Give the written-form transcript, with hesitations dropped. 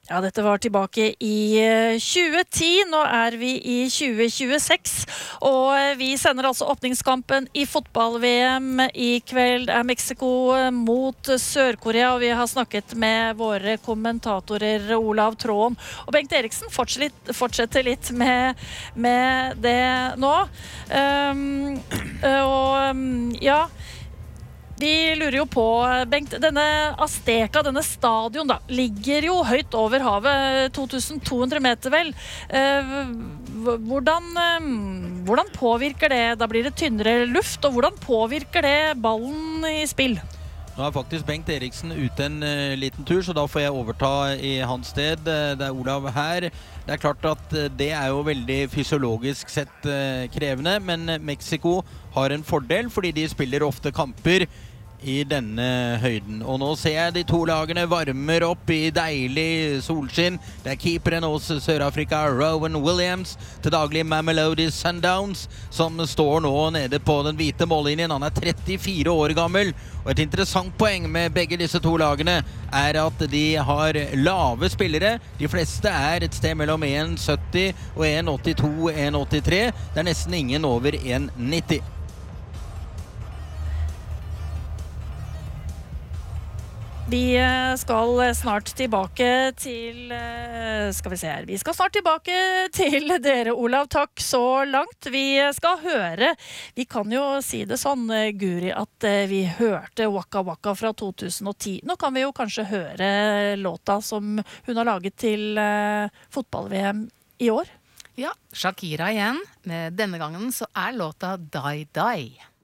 Ja, dette var tilbake i 2010, nå vi i 2026, og vi sender altså åpningskampen i fotball-VM. I kveld Mexico mot Sør-Korea, og vi har snakket med våre kommentatorer Olav Tråen og Bengt Eriksen. Fortsetter litt med det nå. Ja, vi lurer jo på, Bengt, denne Azteca, denne stadion da, ligger jo høyt over havet, 2200 meter vel. Hvordan påvirker det? Da blir det tynnere luft, og hvordan påvirker det ballen i spill? Nå faktisk Bengt Eriksen ute en liten tur, så da får jeg overta i hans sted. Det Olav her. Det klart at det jo veldig fysiologisk sett krevende, men Mexico har en fordel, fordi de spiller ofte kamper i denne høyden. Og nå ser jeg de to lagene varmer opp i deilig solskinn. Det keeperen hos Sør-Afrika, Rowan Williams, til daglig Mamelodi Sundowns, som står nå nede på den hvite mållinjen. Han 34 år gammel, og et interessant poeng med begge disse to lagene at de har lave spillere. De fleste et sted mellom 1,70 og 1,82, 1,83. Det nesten ingen over 1,90. Vi skal snart tilbake til skal vi se her. Vi skal snart tilbake til dere, Olav. Takk så langt. Vi skal høre, vi kan jo si det sånn, Guri, at vi hørte Waka Waka fra 2010. Nå kan vi jo kanskje høre låta som hun har laget til fotball-VM i år. Ja, Shakira igjen. Denne gangen så låta Die Die.